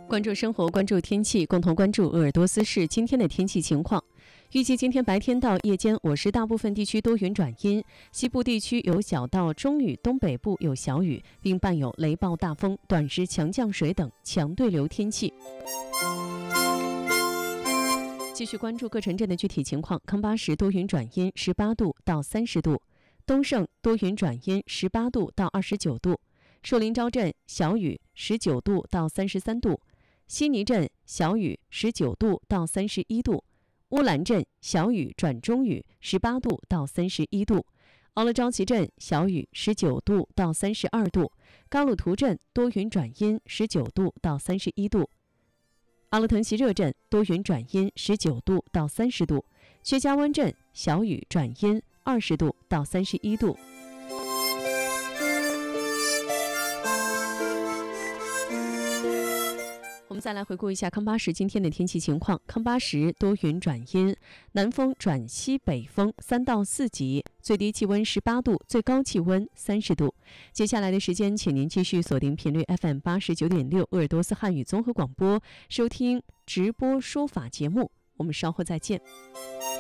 关注生活，关注天气，共同关注鄂尔多斯市今天的天气情况。预计今天白天到夜间，我市大部分地区多云转阴，西部地区有小到中雨，东北部有小雨，并伴有雷暴大风、短时强降水等强对流天气。继续关注各城镇的具体情况。康巴什多云转阴，18度到30度；东胜多云转阴，18度到29度；树林昭镇小雨，19度到33度；悉尼镇小雨，19度到31度；乌兰镇小雨转中雨，18度到31度；奥勒昭旗镇小雨，19度到32度；嘎鲁图镇多云转阴，19度到31度；阿勒腾锡热镇多云转阴，19度到30度；薛家湾镇小雨转阴，20度到31度。我们再来回顾一下康巴什今天的天气情况。康巴什多云转阴，南风转西北风3到4级，最低气温18度，最高气温30度。接下来的时间，请您继续锁定频率 FM 89.6鄂尔多斯汉语综合广播，收听直播说法节目。我们稍后再见。